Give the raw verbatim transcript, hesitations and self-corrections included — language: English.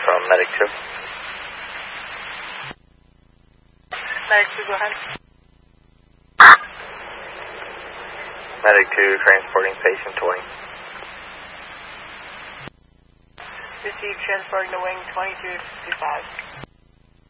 from Medic two. Medic two, go ahead. Medic two, transporting patient to wing. Received, transporting to wing twenty-two fifty-five.